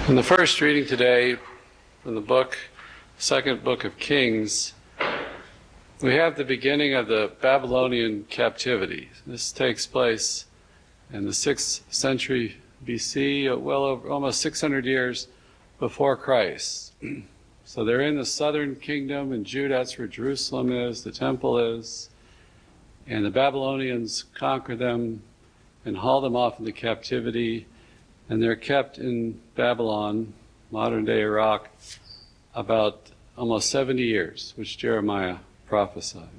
In the first reading today from the second book of Kings, we have the beginning of the Babylonian captivity. This takes place in the 6th century BC, well over almost 600 years before Christ. So they're in the southern kingdom in Judah, that's where Jerusalem is, the temple is, and the Babylonians conquer them and haul them off into captivity, and they're kept in Babylon, modern-day Iraq, about almost 70 years, which Jeremiah prophesied.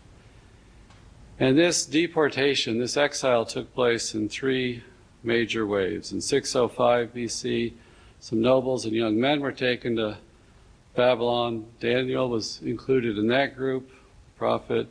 And this deportation, this exile, took place in 3 major waves. In 605 BC, some nobles and young men were taken to Babylon. Daniel was included in that group, prophet.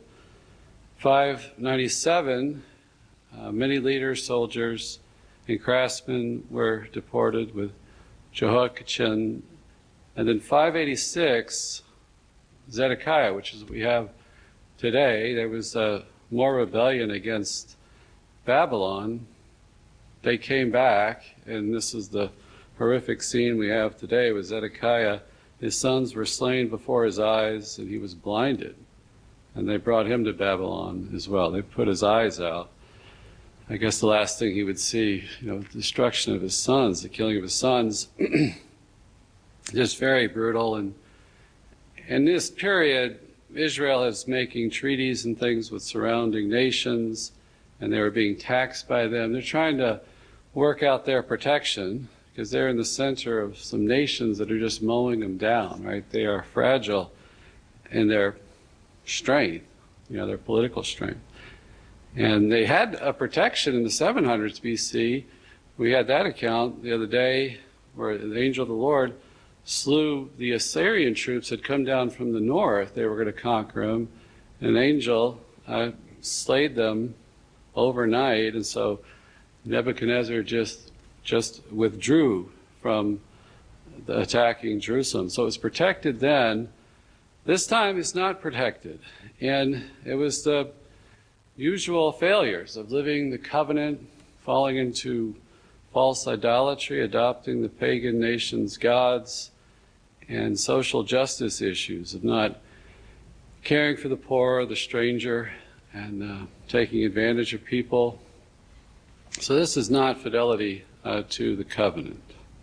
597, many leaders, soldiers, and craftsmen were deported with Jehoiachin. And then 586, Zedekiah, which is what we have today, there was more rebellion against Babylon. They came back, and this is the horrific scene we have today with Zedekiah. His sons were slain before his eyes, and he was blinded. And they brought him to Babylon as well. They put his eyes out. I guess the last thing he would see, destruction of his sons, the killing of his sons, just very brutal. And in this period, Israel is making treaties and things with surrounding nations, and they were being taxed by them. They're trying to work out their protection because they're in the center of some nations that are just mowing them down, right? They are fragile in their strength, their political strength. And they had a protection in the 700s BC. We had that account the other day where the angel of the Lord slew the Assyrian troops that had come down from the north. They were going to conquer them. An angel slayed them overnight, and so Nebuchadnezzar just withdrew from the attacking Jerusalem. So it was protected then. This time it's not protected. And it was the usual failures of living the covenant, falling into false idolatry, adopting the pagan nation's gods, and social justice issues of not caring for the poor, the stranger, and taking advantage of people. So this is not fidelity to the covenant.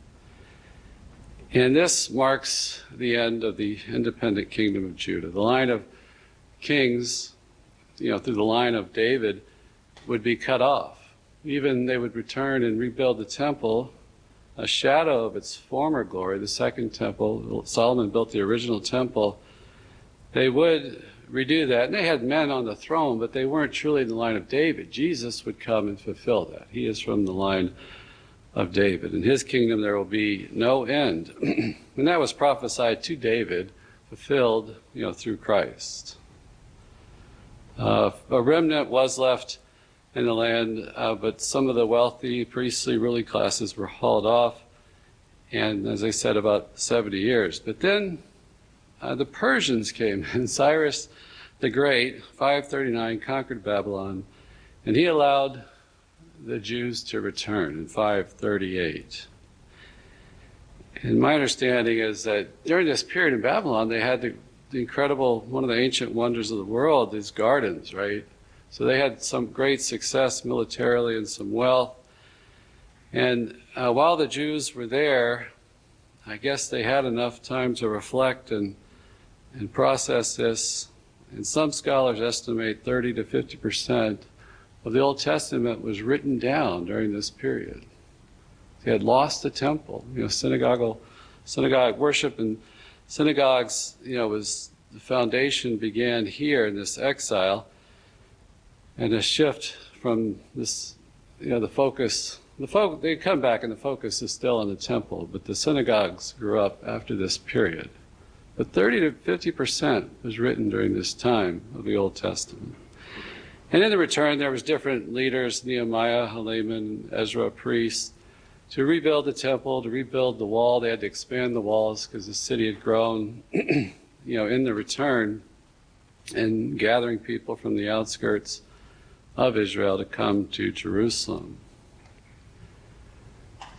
And this marks the end of the independent kingdom of Judah. The line of kings, through the line of David, would be cut off. Even they would return and rebuild the temple, a shadow of its former glory, the second temple. Solomon built the original temple. They would redo that, and they had men on the throne, but they weren't truly in the line of David. Jesus would come and fulfill that. He is from the line of David. In his kingdom there will be no end. And that was prophesied to David, fulfilled, through Christ. A remnant was left in the land, but some of the wealthy, priestly, ruling classes were hauled off, and as I said, about 70 years. But then the Persians came, and Cyrus the Great, 539, conquered Babylon, and he allowed the Jews to return in 538. And my understanding is that during this period in Babylon, they had the incredible, one of the ancient wonders of the world, these gardens, right? So they had some great success militarily and some wealth. And while the Jews were there, I guess they had enough time to reflect and process this. And some scholars estimate 30 to 50% of the Old Testament was written down during this period. They had lost the temple, synagogue worship, and synagogues, was the foundation began here in this exile, and a shift from this, the focus. They come back, and the focus is still on the temple, but the synagogues grew up after this period. But 30 to 50% was written during this time of the Old Testament. And in the return, there was different leaders: Nehemiah, Helaman, Ezra, priests, to rebuild the temple, to rebuild the wall. They had to expand the walls because the city had grown, in the return, and gathering people from the outskirts of Israel to come to Jerusalem.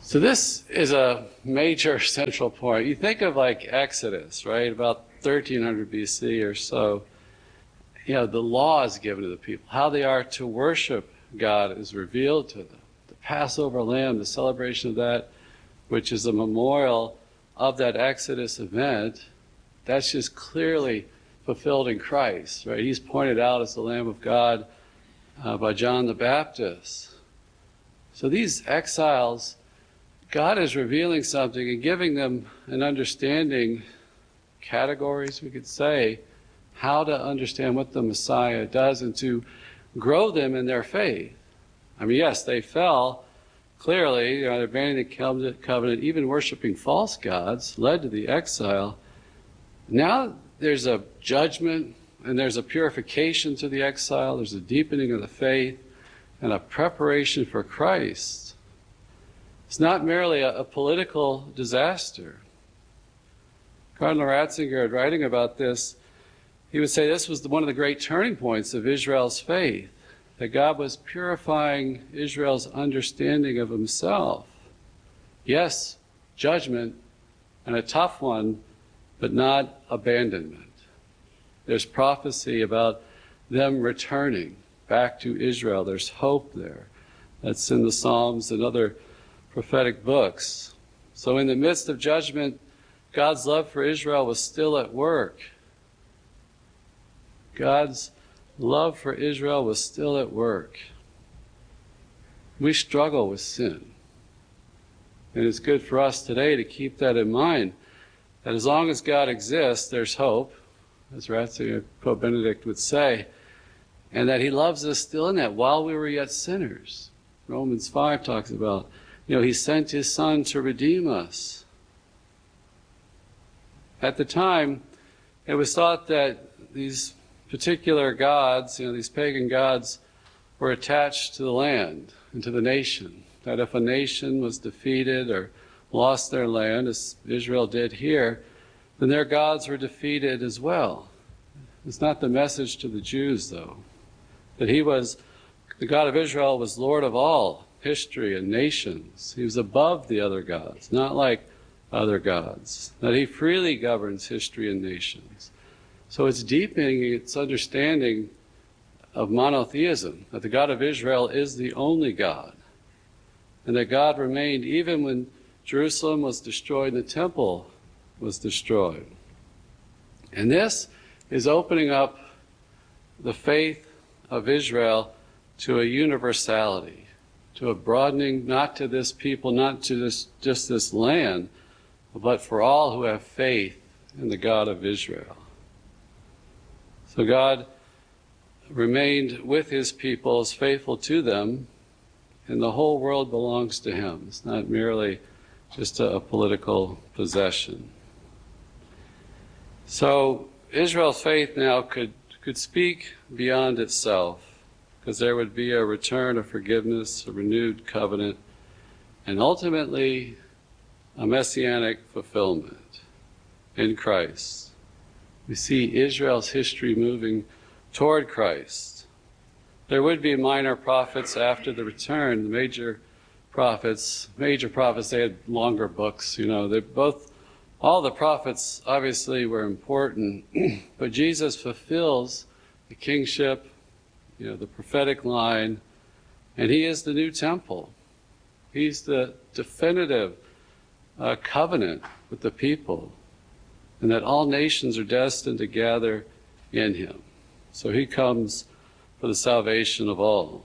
So this is a major central point. You think of like Exodus, right? About 1300 BC or so. The law is given to the people. How they are to worship God is revealed to them. The Passover lamb, the celebration of that, which is a memorial of that Exodus event, that's just clearly fulfilled in Christ, right? He's pointed out as the Lamb of God by John the Baptist. So these exiles, God is revealing something and giving them an understanding, categories we could say, how to understand what the Messiah does and to grow them in their faith. I mean, yes, they fell, clearly, they're abandoning the covenant, even worshiping false gods, led to the exile. Now there's a judgment and there's a purification to the exile, there's a deepening of the faith and a preparation for Christ. It's not merely a political disaster. Cardinal Ratzinger, writing about this, he would say this was one of the great turning points of Israel's faith, that God was purifying Israel's understanding of himself. Yes, judgment, and a tough one, but not abandonment. There's prophecy about them returning back to Israel. There's hope there. That's in the Psalms and other prophetic books. So in the midst of judgment, God's love for Israel was still at work. God's love for Israel was still at work. We struggle with sin. And it's good for us today to keep that in mind, that as long as God exists, there's hope, as Ratzinger, Pope Benedict would say, and that he loves us still in that while we were yet sinners. Romans 5 talks about, he sent his Son to redeem us. At the time, it was thought that these particular gods, these pagan gods, were attached to the land and to the nation. That if a nation was defeated or lost their land, as Israel did here, then their gods were defeated as well. It's not the message to the Jews, though, that the God of Israel was Lord of all history and nations. He was above the other gods, not like other gods, that he freely governs history and nations. So it's deepening its understanding of monotheism, that the God of Israel is the only God, and that God remained even when Jerusalem was destroyed and the temple was destroyed. And this is opening up the faith of Israel to a universality, to a broadening, not to this people, not to just this land, but for all who have faith in the God of Israel. So God remained with his people, is faithful to them, and the whole world belongs to him. It's not merely just a political possession. So Israel's faith now could speak beyond itself, because there would be a return of forgiveness, a renewed covenant, and ultimately a messianic fulfillment in Christ. We see Israel's history moving toward Christ. There would be minor prophets after the return. The major prophets, they had longer books, all the prophets obviously were important, but Jesus fulfills the kingship, the prophetic line, and he is the new temple. He's the definitive covenant with the people, and that all nations are destined to gather in him. So he comes for the salvation of all.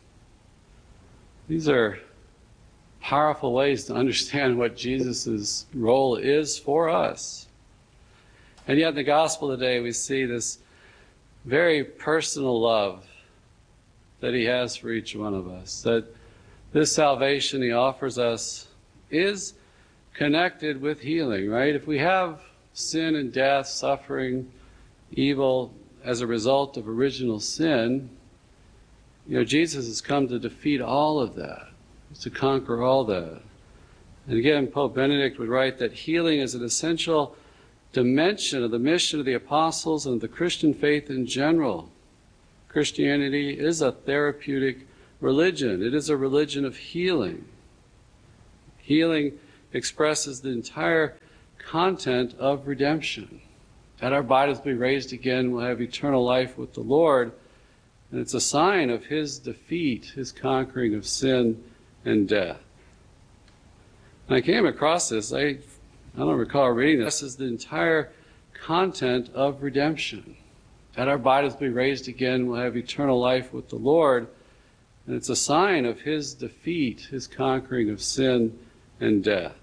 These are powerful ways to understand what Jesus' role is for us. And yet in the gospel today we see this very personal love that he has for each one of us, that this salvation he offers us is connected with healing, right? If we have sin and death, suffering, evil as a result of original sin, Jesus has come to defeat all of that, to conquer all that. And again, Pope Benedict would write that healing is an essential dimension of the mission of the apostles and of the Christian faith in general. Christianity is a therapeutic religion. It is a religion of healing Healing expresses the entire content of redemption. That our bodies will be raised again, we'll have eternal life with the Lord. And it's a sign of His defeat, His conquering of sin and death. And I came across this, I don't recall reading this. This is the entire content of redemption. That our bodies will be raised again, we'll have eternal life with the Lord. And it's a sign of His defeat, His conquering of sin and death.